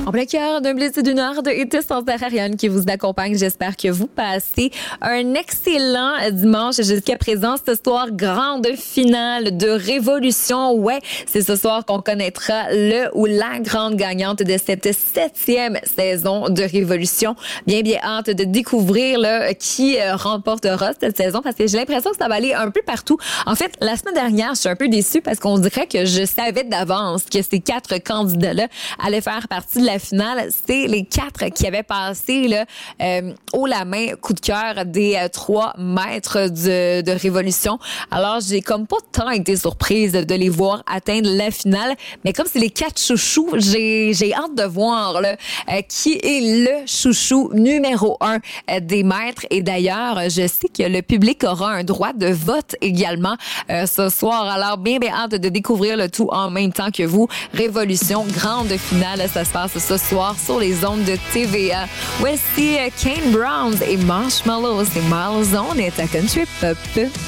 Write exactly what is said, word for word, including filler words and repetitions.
En plein cœur d'un blitz d'une heure de It sans Ariane qui vous accompagne. J'espère que vous passez un excellent dimanche. Jusqu'à présent, ce soir, grande finale de Révolution. Ouais, c'est ce soir qu'on connaîtra le ou la grande gagnante de cette septième saison de Révolution. Bien, bien hâte de découvrir là, qui euh, remportera cette saison parce que j'ai l'impression que ça va aller un peu partout. En fait, la semaine dernière, je suis un peu déçue parce qu'on dirait que je savais d'avance que ces quatre candidats-là allaient faire partie de la finale. C'est les quatre qui avaient passé là, euh, haut la main, coup de cœur des euh, trois maîtres de, de Révolution. Alors, j'ai comme pas tant été surprise de les voir atteindre la finale, mais comme c'est les quatre chouchous, j'ai, j'ai hâte de voir là, euh, qui est le chouchou numéro un euh, des maîtres. Et d'ailleurs, je sais que le public aura un droit de vote également euh, ce soir. Alors, bien, bien hâte de découvrir le tout en même temps que vous. Révolution, grande finale, ça se passe ce soir sur les ondes de T V A. Voici Kane Brown et Marshmallow. C'est Miles On est à Country Pop.